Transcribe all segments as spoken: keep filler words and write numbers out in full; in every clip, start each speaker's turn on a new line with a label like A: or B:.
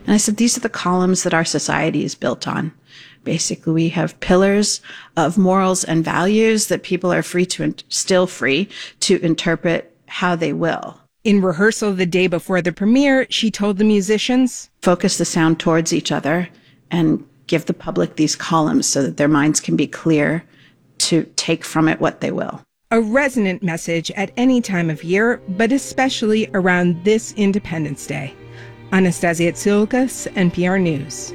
A: And I said, these are the columns that our society is built on. Basically, we have pillars of morals and values that people are free to, still free to interpret how they will.
B: In rehearsal the day before the premiere, she told the musicians,
A: focus the sound towards each other and give the public these columns so that their minds can be clear to take from it what they will.
B: A resonant message at any time of year, but especially around this Independence Day. Anastasia Tsoukas, N P R News.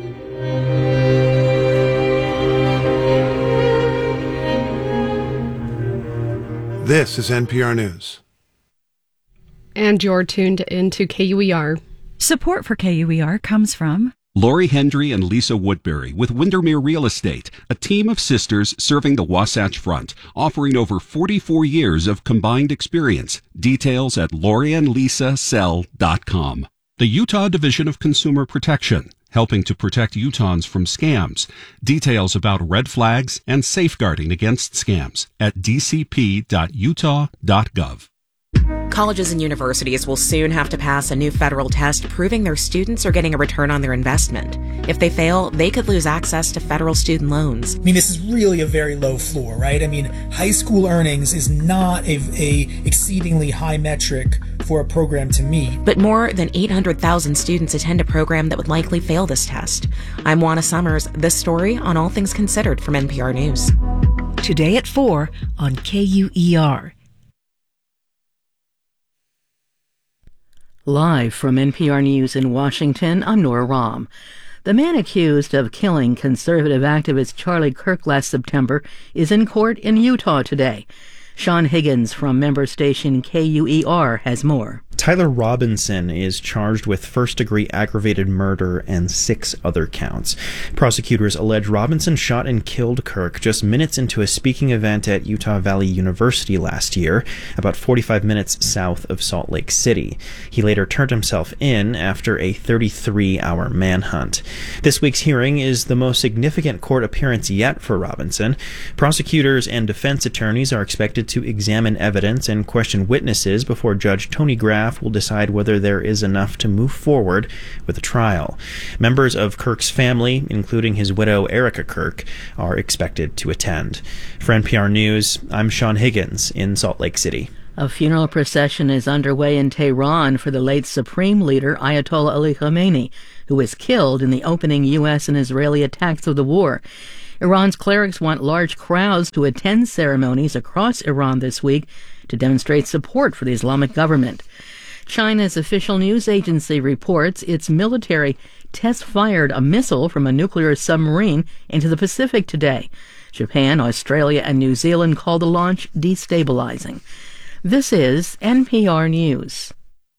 C: This is N P R News.
D: And you're tuned into K U E R.
E: Support for K U E R comes from
F: Lori Hendry and Lisa Woodbury with Windermere Real Estate, a team of sisters serving the Wasatch Front, offering over forty-four years of combined experience. Details at lori and lisa sell dot com. The Utah Division of Consumer Protection, helping to protect Utahns from scams. Details about red flags and safeguarding against scams at d c p dot utah dot gov.
G: Colleges and universities will soon have to pass a new federal test proving their students are getting a return on their investment. If they fail, they could lose access to federal student loans.
H: I mean, this is really a very low floor, right? I mean, high school earnings is not a, a exceedingly high metric for a program to meet.
G: But more than eight hundred thousand students attend a program that would likely fail this test. I'm Juana Summers. This story on All Things Considered from N P R News.
E: Today at four on K U E R.
I: Live from N P R News in Washington, I'm Nora Rahm. The man accused of killing conservative activist Charlie Kirk last September is in court in Utah today. Sean Higgins from member station K U E R has more.
J: Tyler Robinson is charged with first-degree aggravated murder and six other counts. Prosecutors allege Robinson shot and killed Kirk just minutes into a speaking event at Utah Valley University last year, about forty-five minutes south of Salt Lake City. He later turned himself in after a thirty-three hour manhunt. This week's hearing is the most significant court appearance yet for Robinson. Prosecutors and defense attorneys are expected to examine evidence and question witnesses before Judge Tony Graff will decide whether there is enough to move forward with the trial. Members of Kirk's family, including his widow Erica Kirk, are expected to attend. For N P R News, I'm Sean Higgins in Salt Lake City.
I: A funeral procession is underway in Tehran for the late Supreme Leader Ayatollah Ali Khamenei, who was killed in the opening U S and Israeli attacks of the war. Iran's clerics want large crowds to attend ceremonies across Iran this week to demonstrate support for the Islamic government. China's official news agency reports its military test-fired a missile from a nuclear submarine into the Pacific today. Japan, Australia, and New Zealand called the launch destabilizing. This is N P R News.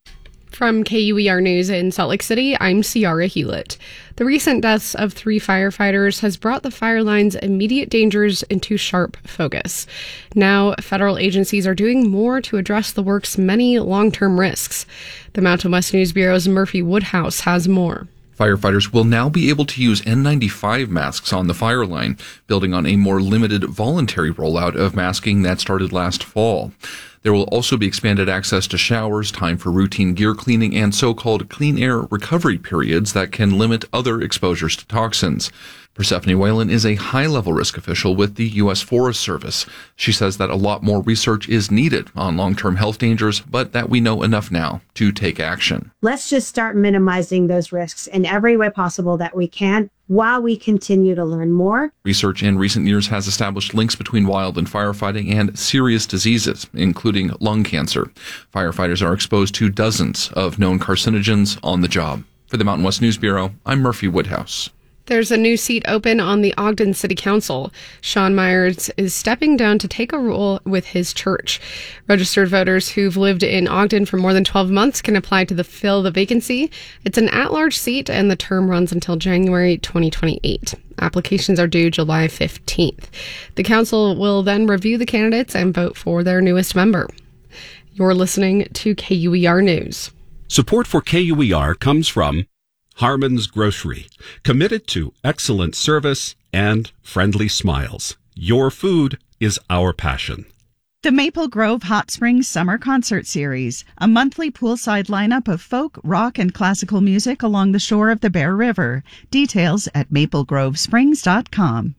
D: From K U E R News in Salt Lake City, I'm Ciara Hewlett. The recent deaths of three firefighters has brought the fire line's immediate dangers into sharp focus. Now, federal agencies are doing more to address the work's many long-term risks. The Mountain West News Bureau's Murphy Woodhouse has more.
K: Firefighters will now be able to use N ninety-five masks on the fire line, building on a more limited voluntary rollout of masking that started last fall. There will also be expanded access to showers, time for routine gear cleaning, and so-called clean air recovery periods that can limit other exposures to toxins. Persephone Whalen is a high-level risk official with the U S Forest Service. She says that a lot more research is needed on long-term health dangers, but that we know enough now to take action.
L: Let's just start minimizing those risks in every way possible that we can while we continue to learn more.
K: Research in recent years has established links between wild and firefighting and serious diseases, including lung cancer. Firefighters are exposed to dozens of known carcinogens on the job. For the Mountain West News Bureau, I'm Murphy Woodhouse.
D: There's a new seat open on the Ogden City Council. Sean Myers is stepping down to take a role with his church. Registered voters who've lived in Ogden for more than twelve months can apply to the fill the vacancy. It's an at-large seat, and the term runs until January twenty twenty-eight. Applications are due July fifteenth. The council will then review the candidates and vote for their newest member. You're listening to K U E R News.
F: Support for K U E R comes from Harmon's Grocery, committed to excellent service and friendly smiles. Your food is our passion.
M: The Maple Grove Hot Springs Summer Concert Series, a monthly poolside lineup of folk, rock, and classical music along the shore of the Bear River. Details at maple grove springs dot com.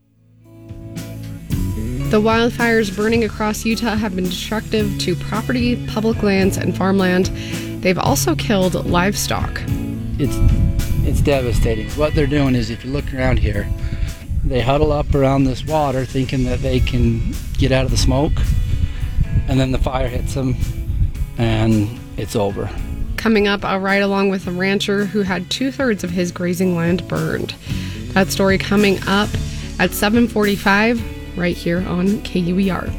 D: The wildfires burning across Utah have been destructive to property, public lands, and farmland. They've also killed livestock.
N: It's it's devastating. What they're doing is, if you look around here, they huddle up around this water thinking that they can get out of the smoke, and then the fire hits them, and it's over.
D: Coming up, I'll ride along with a rancher who had two-thirds of his grazing land burned. That story coming up at seven forty-five, right here on K U E R.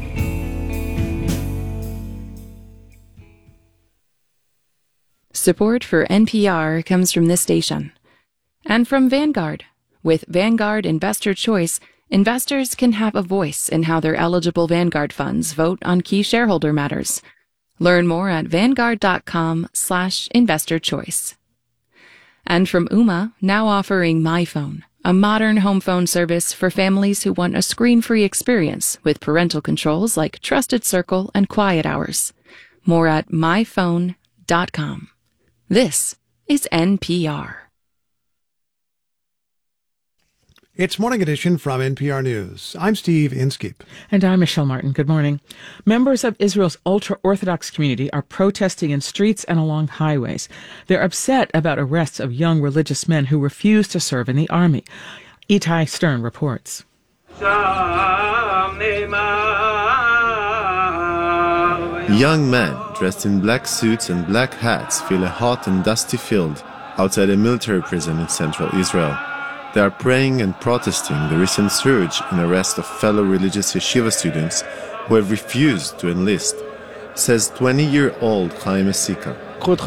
O: Support for N P R comes from this station and from Vanguard. With Vanguard Investor Choice, investors can have a voice in how their eligible Vanguard funds vote on key shareholder matters. Learn more at vanguard.com slash investor choice. And from Ooma, now offering MyPhone, a modern home phone service for families who want a screen-free experience with parental controls like Trusted Circle and Quiet Hours. More at my phone dot com. This is N P R.
C: It's Morning Edition from N P R News. I'm Steve Inskeep.
P: And I'm Michelle Martin. Good morning. Members of Israel's ultra-Orthodox community are protesting in streets and along highways. They're upset about arrests of young religious men who refuse to serve in the army. Itai Stern reports.
Q: Young men dressed in black suits and black hats fill a hot and dusty field outside a military prison in central Israel. They are praying and protesting the recent surge in arrest of fellow religious yeshiva students who have refused to enlist, says twenty-year-old Chaim Esika.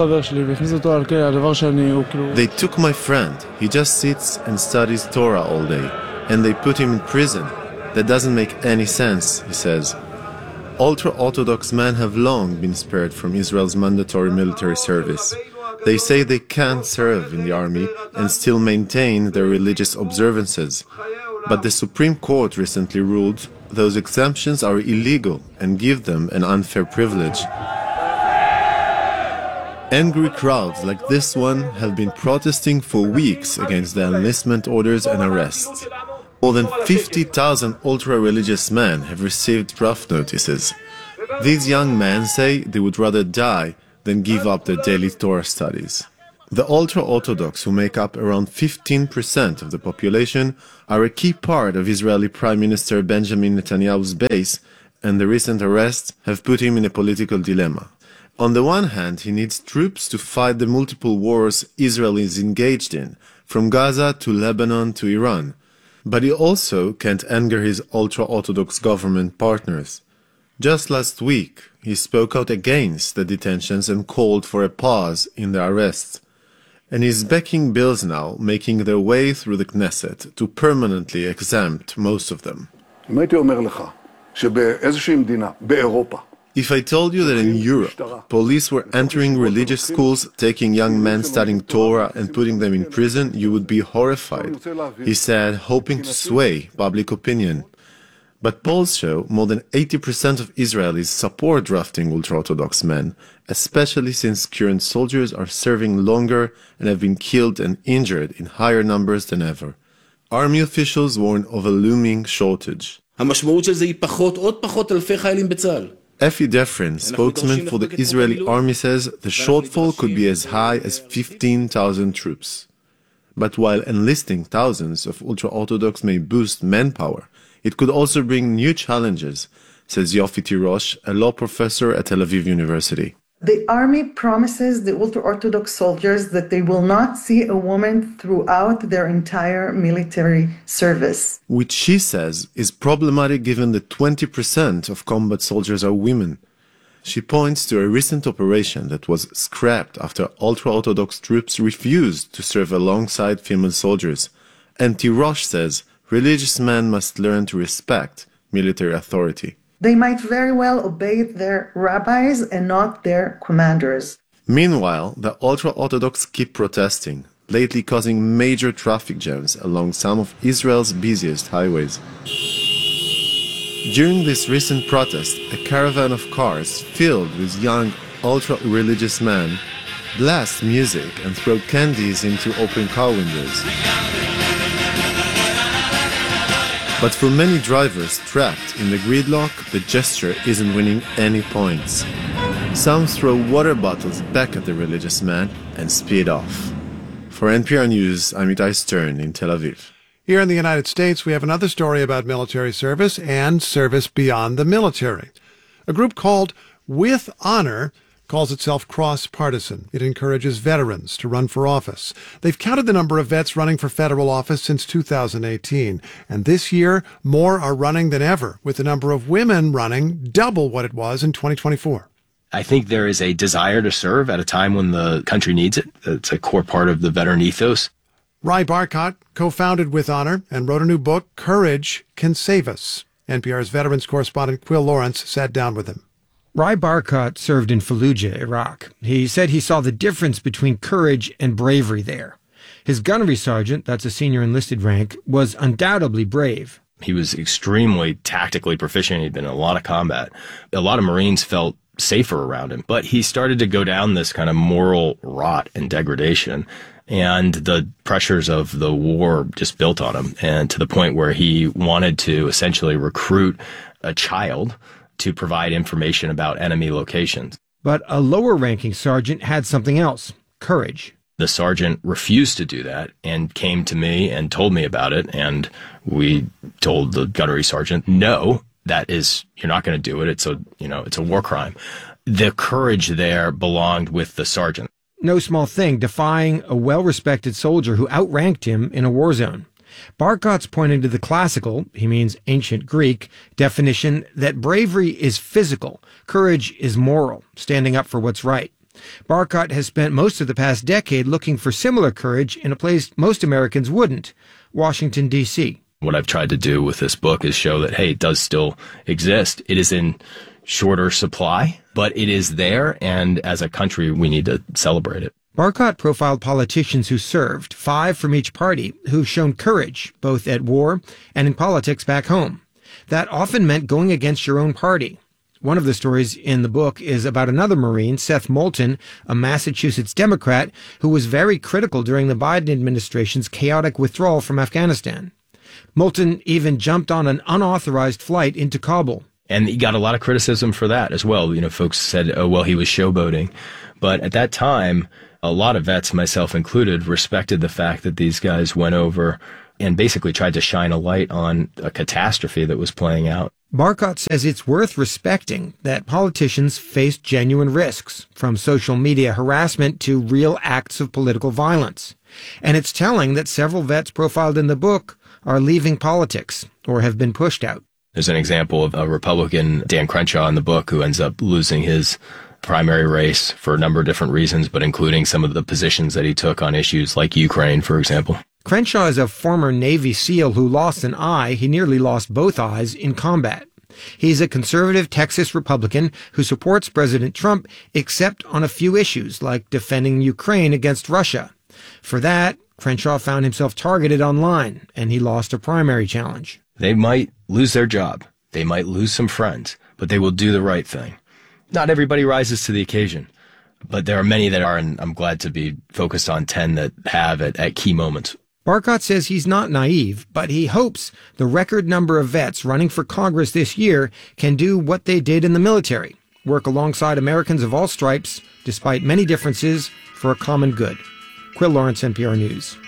Q: They took my friend. He just sits and studies Torah all day, and they put him in prison. That doesn't make any sense, he says. Ultra-Orthodox men have long been spared from Israel's mandatory military service. They say they can't serve in the army and still maintain their religious observances. But the Supreme Court recently ruled those exemptions are illegal and give them an unfair privilege. Angry crowds like this one have been protesting for weeks against the enlistment orders and arrests. More than fifty thousand ultra-religious men have received draft notices. These young men say they would rather die than give up their daily Torah studies. The ultra-Orthodox, who make up around fifteen percent of the population, are a key part of Israeli Prime Minister Benjamin Netanyahu's base, and the recent arrests have put him in a political dilemma. On the one hand, he needs troops to fight the multiple wars Israel is engaged in, from Gaza to Lebanon to Iran. But he also can't anger his ultra-Orthodox government partners. Just last week, he spoke out against the detentions and called for a pause in the arrests. And he's backing bills now making their way through the Knesset to permanently exempt most of them. If I told you that in Europe, police were entering religious schools, taking young men studying Torah and putting them in prison, you would be horrified, he said, hoping to sway public opinion. But polls show more than eighty percent of Israelis support drafting ultra-Orthodox men, especially since current soldiers are serving longer and have been killed and injured in higher numbers than ever. Army officials warn of a looming shortage. Effie Defrin, spokesman for the Israeli army, says the shortfall could be as high as fifteen thousand troops. But while enlisting thousands of ultra-Orthodox may boost manpower, it could also bring new challenges, says Yofi Tirosh, a law professor at Tel Aviv University.
R: The army promises the ultra-Orthodox soldiers that they will not see a woman throughout their entire military service.
Q: Which she says is problematic given that twenty percent of combat soldiers are women. She points to a recent operation that was scrapped after ultra-Orthodox troops refused to serve alongside female soldiers. And Tirosh says religious men must learn to respect military authority.
R: They might very well obey their rabbis and not their commanders.
Q: Meanwhile, the ultra-Orthodox keep protesting, lately causing major traffic jams along some of Israel's busiest highways. During this recent protest, a caravan of cars filled with young, ultra-religious men blast music and throw candies into open car windows. But for many drivers trapped in the gridlock, the gesture isn't winning any points. Some throw water bottles back at the religious man and speed off. For N P R News, I'm Itai Stern in Tel Aviv.
C: Here in the United States, we have another story about military service and service beyond the military. A group called With Honor calls itself cross-partisan. It encourages veterans to run for office. They've counted the number of vets running for federal office since two thousand eighteen. And this year, more are running than ever, with the number of women running double what it was in twenty twenty-four.
S: I think there is a desire to serve at a time when the country needs it. It's a core part of the veteran ethos.
C: Rai Barkat co-founded With Honor and wrote a new book, Courage Can Save Us. N P R's veterans correspondent Quil Lawrence sat down with him.
T: Rai Barkat served in Fallujah, Iraq. He said he saw the difference between courage and bravery there. His gunnery sergeant, that's a senior enlisted rank, was undoubtedly brave.
S: He was extremely tactically proficient. He'd been in a lot of combat. A lot of Marines felt safer around him, but he started to go down this kind of moral rot and degradation. And the pressures of the war just built on him, and to the point where he wanted to essentially recruit a child to provide information about enemy locations.
T: But a lower-ranking sergeant had something else, courage.
S: The sergeant refused to do that and came to me and told me about it, and we told the gunnery sergeant, no, that is, you're not going to do it. It's a, you know, it's a war crime. The courage there belonged with the sergeant.
T: No small thing, defying a well-respected soldier who outranked him in a war zone. Barkat's pointing to the classical, he means ancient Greek, definition that bravery is physical, courage is moral, standing up for what's right. Barkat has spent most of the past decade looking for similar courage in a place most Americans wouldn't, Washington, D C
S: What I've tried to do with this book is show that, hey, it does still exist. It is in shorter supply, but it is there, and as a country, we need to celebrate it.
T: Barkat profiled politicians who served, five from each party, who've shown courage, both at war and in politics back home. That often meant going against your own party. One of the stories in the book is about another Marine, Seth Moulton, a Massachusetts Democrat, who was very critical during the Biden administration's chaotic withdrawal from Afghanistan. Moulton even jumped on an unauthorized flight into Kabul.
S: And he got a lot of criticism for that as well. You know, folks said, oh, well, he was showboating. But at that time, a lot of vets, myself included, respected the fact that these guys went over and basically tried to shine a light on a catastrophe that was playing out.
T: Barkat says it's worth respecting that politicians face genuine risks, from social media harassment to real acts of political violence. And it's telling that several vets profiled in the book are leaving politics or have been pushed out.
S: There's an example of a Republican, Dan Crenshaw, in the book, who ends up losing his primary race for a number of different reasons, but including some of the positions that he took on issues like Ukraine, for example.
T: Crenshaw is a former Navy SEAL who lost an eye. He nearly lost both eyes in combat. He's a conservative Texas Republican who supports President Trump, except on a few issues like defending Ukraine against Russia. For that, Crenshaw found himself targeted online, and he lost a primary challenge.
S: They might lose their job. They might lose some friends, but they will do the right thing. Not everybody rises to the occasion, but there are many that are, and I'm glad to be focused on ten that have at, at key moments.
T: Barkat says he's not naive, but he hopes the record number of vets running for Congress this year can do what they did in the military, work alongside Americans of all stripes, despite many differences, for a common good. Quil Lawrence, N P R News.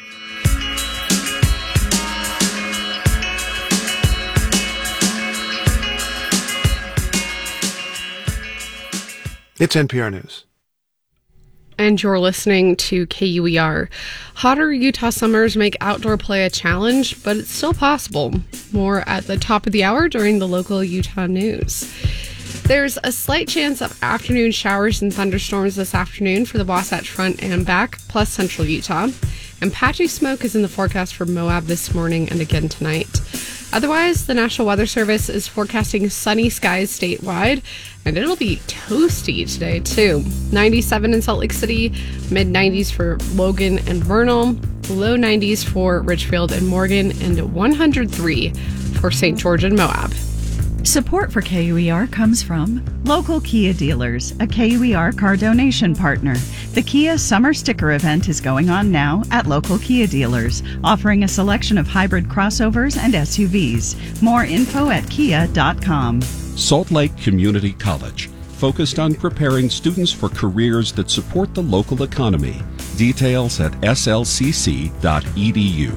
C: It's N P R News.
D: And you're listening to K U E R. Hotter Utah summers make outdoor play a challenge, but it's still possible. More at the top of the hour during the local Utah news. There's a slight chance of afternoon showers and thunderstorms this afternoon for the Wasatch Front and back, plus central Utah. And patchy smoke is in the forecast for Moab this morning and again tonight. Otherwise, the National Weather Service is forecasting sunny skies statewide, and it'll be toasty today, too. ninety-seven in Salt Lake City, mid nineties for Logan and Vernal, low nineties for Richfield and Morgan, and one hundred three for Saint George and Moab.
M: Support for K U E R comes from local Kia dealers, a K U E R car donation partner. The Kia Summer Sticker Event is going on now at local Kia dealers, offering a selection of hybrid crossovers and S U Vs. More info at kia dot com.
F: Salt Lake Community College, focused on preparing students for careers that support the local economy. Details at s l c c dot e d u.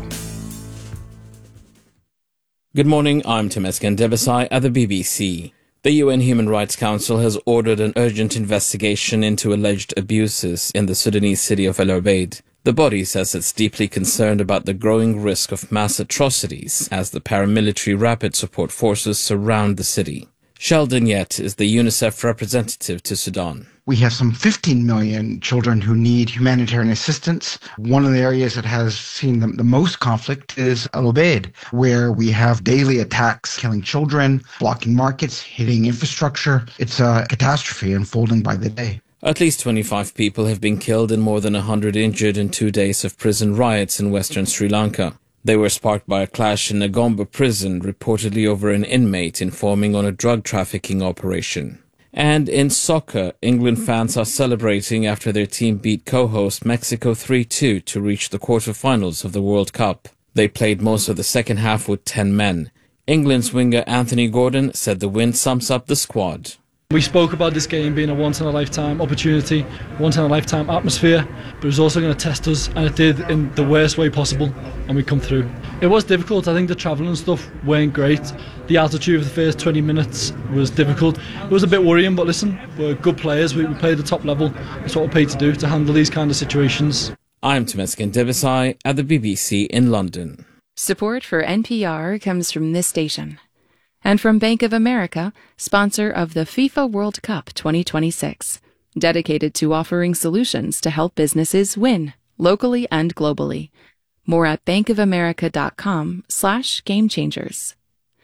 U: Good morning, I'm Temesgen Debesai at the B B C. The U N Human Rights Council has ordered an urgent investigation into alleged abuses in the Sudanese city of El Obeid. The body says it's deeply concerned about the growing risk of mass atrocities as the paramilitary rapid support forces surround the city. Sheldon Yett is the UNICEF representative to Sudan.
V: We have some fifteen million children who need humanitarian assistance. One of the areas that has seen the, the most conflict is El Obeid, where we have daily attacks killing children, blocking markets, hitting infrastructure. It's a catastrophe unfolding by the day.
U: At least twenty-five people have been killed and more than one hundred injured in two days of prison riots in western Sri Lanka. They were sparked by a clash in Negombo prison, reportedly over an inmate informing on a drug trafficking operation. And in soccer, England fans are celebrating after their team beat co-host Mexico three two to reach the quarterfinals of the World Cup. They played most of the second half with ten men. England's winger Anthony Gordon said the win sums up the squad.
W: We spoke about this game being a once-in-a-lifetime opportunity, once-in-a-lifetime atmosphere, but it was also going to test us, and it did in the worst way possible, and we come through. It was difficult. I think the travel and stuff weren't great. The altitude of the first twenty minutes was difficult. It was a bit worrying, but listen, we're good players. We, we play at the top level. That's what we're paid to do, to handle these kind of situations.
U: I'm Temesgen Debesai at the B B C in London.
O: Support for N P R comes from this station. And from Bank of America, sponsor of the FIFA World Cup twenty twenty-six, dedicated to offering solutions to help businesses win, locally and globally. More at bankofamerica.com slash game changers.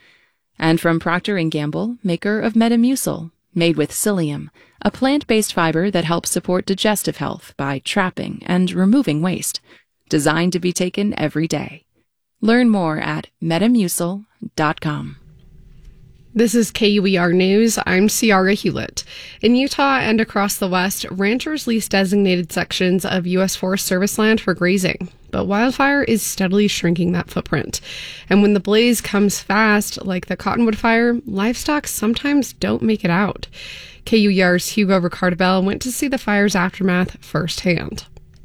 O: And from Procter and Gamble, maker of Metamucil, made with psyllium, a plant-based fiber that helps support digestive health by trapping and removing waste, designed to be taken every day. Learn more at metamucil dot com.
D: This is K U E R News. I'm Ciara Hewlett. In Utah and across the West, ranchers lease designated sections of U S Forest Service land for grazing. But wildfire is steadily shrinking that footprint. And when the blaze comes fast, like the Cottonwood fire, livestock sometimes don't make it out. K U E R's Hugo Ricardabell went to see the fire's aftermath firsthand.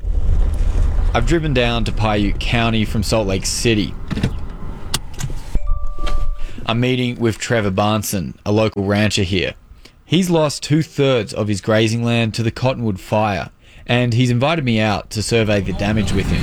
X: I've driven down to Paiute County from Salt Lake City. I'm meeting with Trevor Barnson, a local rancher here. He's lost two-thirds of his grazing land to the Cottonwood fire, and he's invited me out to survey the damage with him.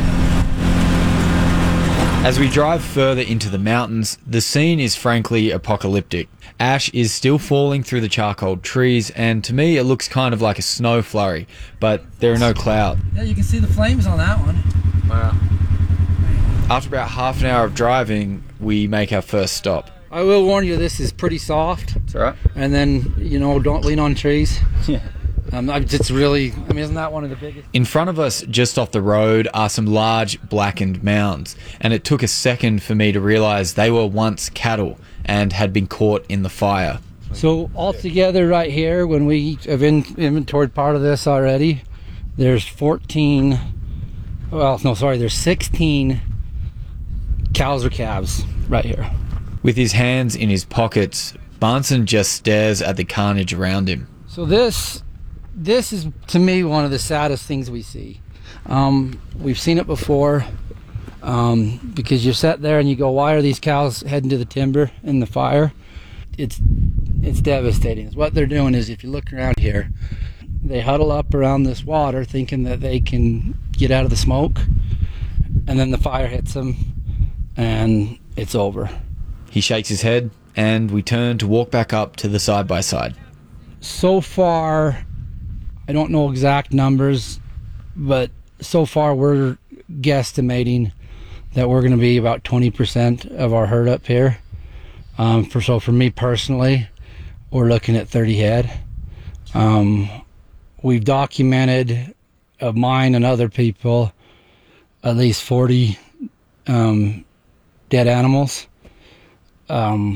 X: As we drive further into the mountains, the scene is frankly apocalyptic. Ash is still falling through the charcoal trees, and to me it looks kind of like a snow flurry, but there are no clouds.
Y: Yeah, you can see the flames on that one.
X: Wow. After about half an hour of driving, we make our first stop.
Y: I will warn you, this is pretty soft.
X: That's all right.
Y: And then, you know, don't lean on trees. Yeah. Um, it's really, I mean, isn't that one of the biggest?
X: In front of us, just off the road, are some large blackened mounds, and it took a second for me to realise they were once cattle and had been caught in the fire.
Y: So altogether right here, when we have in, inventoried part of this already, there's fourteen, well, no, sorry, there's sixteen cows or calves right here.
X: With his hands in his pockets, Barnson just stares at the carnage around him.
Y: So this this is, to me, one of the saddest things we see. Um, we've seen it before, um, because you sit there and you go, why are these cows heading to the timber in the fire? It's it's devastating. What they're doing is, if you look around here, they huddle up around this water thinking that they can get out of the smoke, and then the fire hits them and it's over.
X: He shakes his head, and we turn to walk back up to the side-by-side.
Y: So far, I don't know exact numbers, but so far we're guesstimating that we're going to be about twenty percent of our herd up here. Um, for So for me personally, we're looking at thirty head. Um, we've documented of mine and other people at least forty um, dead animals. Um,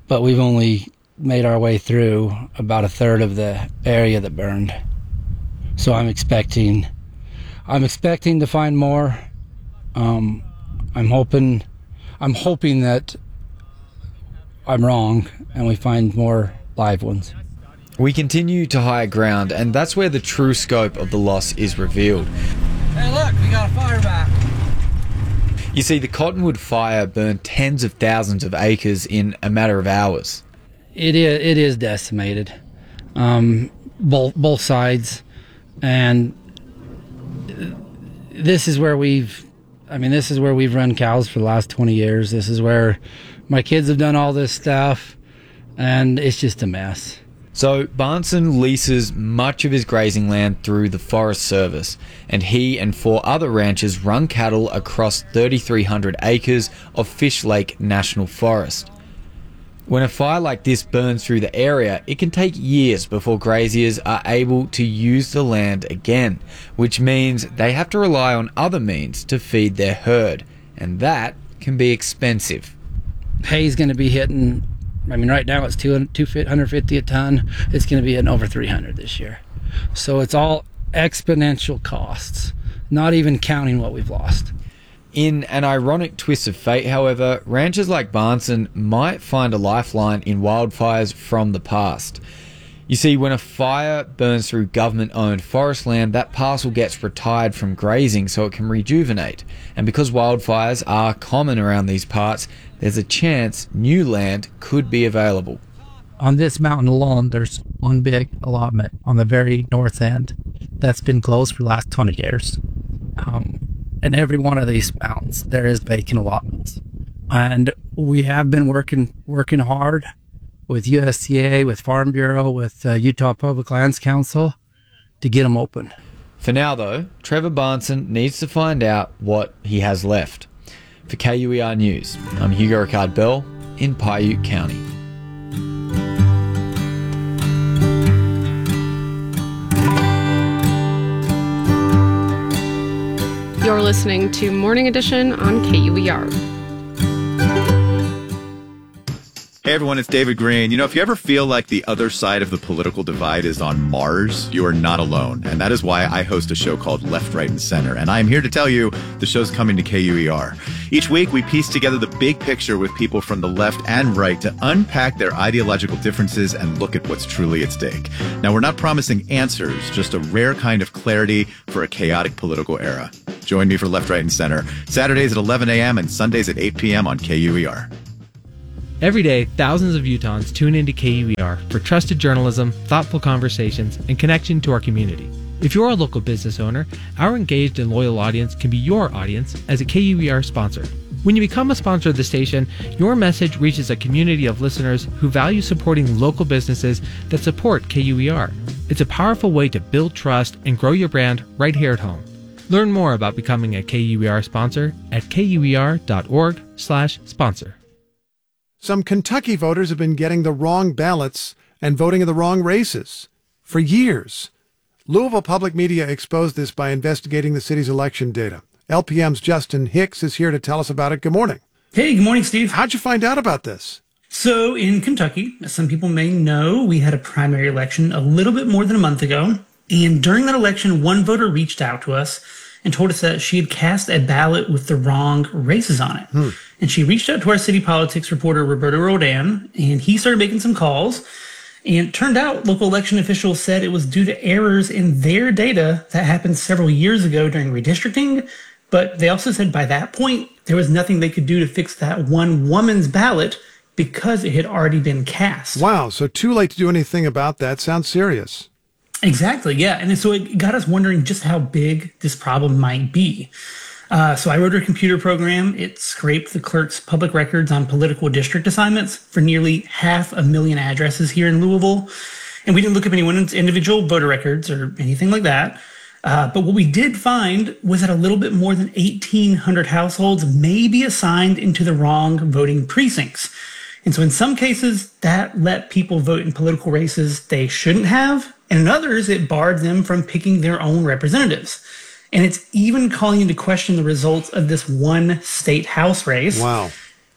Y: but we've only made our way through about a third of the area that burned. So I'm expecting, I'm expecting to find more. Um, I'm hoping, I'm hoping that I'm wrong and we find more live ones.
X: We continue to higher ground, and that's where the true scope of the loss is revealed.
Y: Hey, look, we got a fire back.
X: You see, the Cottonwood fire burned tens of thousands of acres in a matter of hours.
Y: It is, it is decimated, um, both both sides, and this is where we've, I mean, this is where we've run cows for the last twenty years. This is where my kids have done all this stuff, and it's just a mess.
X: So Barnson leases much of his grazing land through the Forest Service, and he and four other ranchers run cattle across thirty-three hundred acres of Fish Lake National Forest. When a fire like this burns through the area, it can take years before graziers are able to use the land again, which means they have to rely on other means to feed their herd, and that can be expensive.
Y: Hay's going to be hitting, I mean, right now it's two hundred fifty a ton. It's going to be hitting over three hundred this year. So it's all exponential costs, not even counting what we've lost.
X: In an ironic twist of fate, however, ranchers like Barnson might find a lifeline in wildfires from the past. You see, when a fire burns through government-owned forest land, that parcel gets retired from grazing so it can rejuvenate. And because wildfires are common around these parts, there's a chance new land could be available.
Y: On this mountain alone, there's one big allotment on the very north end that's been closed for the last twenty years. Um, and every one of these mountains, there is vacant allotments. And we have been working working hard with U S D A, with Farm Bureau, with uh, Utah Public Lands Council to get them open.
X: For now, though, Trevor Barnson needs to find out what he has left. For K U E R News, I'm Hugo Ricard Bell in Paiute County.
D: You're listening to Morning Edition on K U E R.
A: Hey everyone, it's David Green. You know, if you ever feel like the other side of the political divide is on Mars, you are not alone. And that is why I host a show called Left, Right, and Center. And I am here to tell you the show's coming to K U E R. Each week, we piece together the big picture with people from the left and right to unpack their ideological differences and look at what's truly at stake. Now, we're not promising answers, just a rare kind of clarity for a chaotic political era. Join me for Left, Right, and Center, Saturdays at eleven a.m. and Sundays at eight p.m. on K U E R.
B: Every day, thousands of Utahns tune into K U E R for trusted journalism, thoughtful conversations, and connection to our community. If you're a local business owner, our engaged and loyal audience can be your audience as a K U E R sponsor. When you become a sponsor of the station, your message reaches a community of listeners who value supporting local businesses that support K U E R. It's a powerful way to build trust and grow your brand right here at home. Learn more about becoming a K U E R sponsor at K U E R dot org slash sponsor.
C: Some Kentucky voters have been getting the wrong ballots and voting in the wrong races for years. Louisville Public Media exposed this by investigating the city's election data. L P M's Justin Hicks is here to tell us about it. Good morning.
E: Hey, good morning, Steve.
C: How'd you find out about this?
E: So in Kentucky, as some people may know, we had a primary election a little bit more than a month ago. And during that election, one voter reached out to us and told us that she had cast a ballot with the wrong races on it. Hmm. And she reached out to our city politics reporter, Roberto Rodan, and he started making some calls. And it turned out local election officials said it was due to errors in their data that happened several years ago during redistricting. But they also said by that point, there was nothing they could do to fix that one woman's ballot because it had already been cast.
C: Wow, so too late to do anything about that. Sounds serious.
E: Exactly, yeah. And so it got us wondering just how big this problem might be. Uh, so I wrote a computer program. It scraped the clerk's public records on political district assignments for nearly half a million addresses here in Louisville. And we didn't look up anyone's individual voter records or anything like that. Uh, but what we did find was that a little bit more than eighteen hundred households may be assigned into the wrong voting precincts. And so in some cases, that let people vote in political races they shouldn't have. And in others, it barred them from picking their own representatives. And it's even calling into question the results of this one state House race.
C: Wow.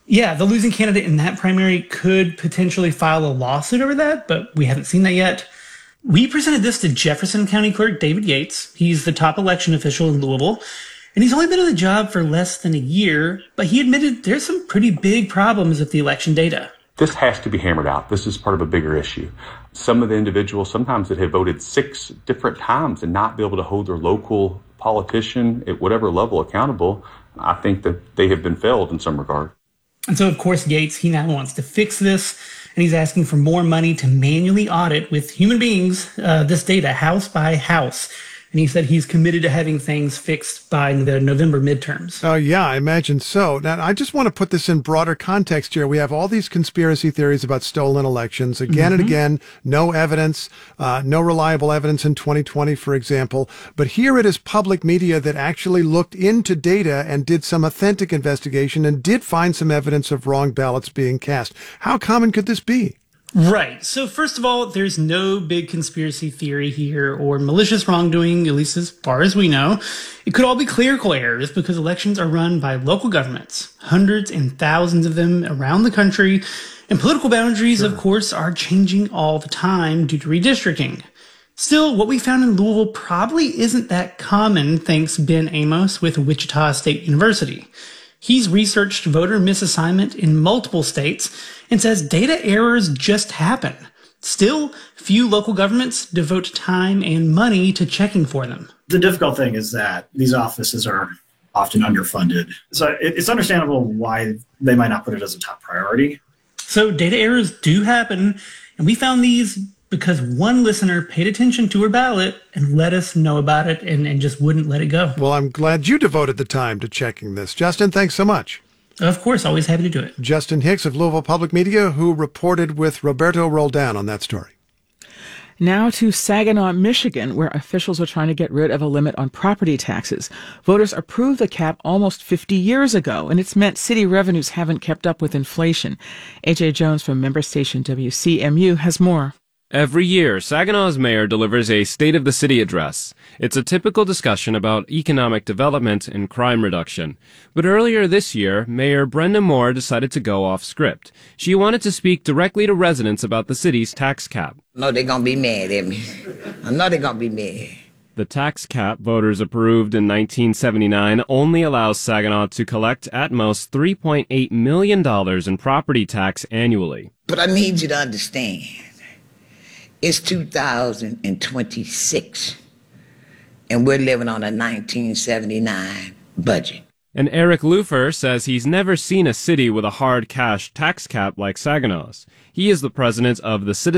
E: Yeah, the losing candidate in that primary could potentially file a lawsuit over that, but we haven't seen that yet. We presented this to Jefferson County Clerk David Yates. He's the top election official in Louisville, and he's only been in the job for less than a year, but he admitted there's some pretty big problems with the election data.
G: This has to be hammered out. This is part of a bigger issue. Some of the individuals, sometimes that have voted six different times and not be able to hold their local politician at whatever level accountable, I think that they have been failed in some regard.
E: And so, of course, Yates, he now wants to fix this, and he's asking for more money to manually audit with human beings uh, this data house by house. And he said he's committed to having things fixed by the November midterms.
C: Oh, yeah, I imagine so. Now, I just want to put this in broader context here. We have all these conspiracy theories about stolen elections. Again mm-hmm. and again, no evidence, uh, no reliable evidence in twenty twenty, for example. But here it is public media that actually looked into data and did some authentic investigation and did find some evidence of wrong ballots being cast. How common could this be?
E: Right. So first of all, there's no big conspiracy theory here or malicious wrongdoing, at least as far as we know. It could all be clerical errors because elections are run by local governments, hundreds and thousands of them around the country. And political boundaries, sure. of course, are changing all the time due to redistricting. Still, what we found in Louisville probably isn't that common, thanks Ben Amos with Wichita State University. He's researched voter misassignment in multiple states and says data errors just happen. Still, few local governments devote time and money to checking for them.
H: The difficult thing is that these offices are often underfunded. So it's understandable why they might not put it as a top priority.
E: So data errors do happen, and we found these because one listener paid attention to her ballot and let us know about it and, and just wouldn't let it go.
C: Well, I'm glad you devoted the time to checking this. Justin, thanks so much.
E: Of course, always happy to do it.
C: Justin Hicks of Louisville Public Media, who reported with Roberto Roldan on that story.
P: Now to Saginaw, Michigan, where officials are trying to get rid of a limit on property taxes. Voters approved the cap almost fifty years ago, and it's meant city revenues haven't kept up with inflation. A J Jones from member station W C M U has more.
I: Every year, Saginaw's mayor delivers a State of the City address. It's a typical discussion about economic development and crime reduction. But earlier this year, Mayor Brenda Moore decided to go off script. She wanted to speak directly to residents about the city's tax cap.
J: No, they're going to be mad at me. I know they're going to be mad.
I: The tax cap voters approved in nineteen seventy-nine only allows Saginaw to collect at most three point eight million dollars in property tax annually.
J: But I need you to understand. It's two thousand twenty-six, and we're living on a nineteen seventy-nine budget.
I: And Eric Lufer says he's never seen a city with a hard cash tax cap like Saginaw's. He is the president of the Citizens